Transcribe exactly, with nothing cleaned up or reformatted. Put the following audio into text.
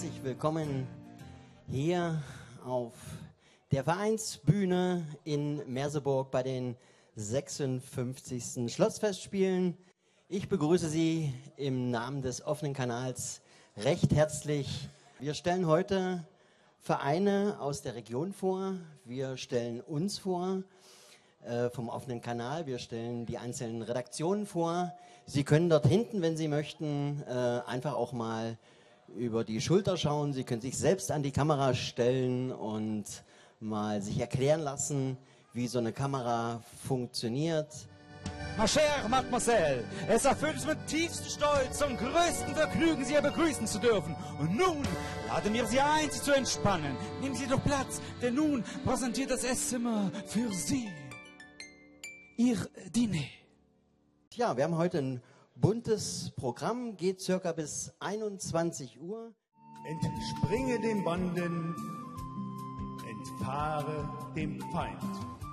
herzlich willkommen hier auf der Vereinsbühne in Merseburg bei den sechsundfünfzigsten Schlossfestspielen. Ich begrüße Sie im Namen des offenen Kanals recht herzlich. Wir stellen heute Vereine aus der Region vor. Wir stellen uns vor äh, vom offenen Kanal. Wir stellen die einzelnen Redaktionen vor. Sie können dort hinten, wenn Sie möchten, äh, einfach auch mal über die Schulter schauen. Sie können sich selbst an die Kamera stellen und mal sich erklären lassen, wie so eine Kamera funktioniert. Ma chère Mademoiselle, es erfüllt uns mit tiefstem Stolz und größtem Vergnügen, Sie hier begrüßen zu dürfen. Und nun laden wir Sie ein, sich zu entspannen. Nehmen Sie doch Platz, denn nun präsentiert das Esszimmer für Sie Ihr Diner. Ja, wir haben heute ein buntes Programm, geht circa bis einundzwanzig Uhr. Entspringe den Banden, entfahre dem Feind.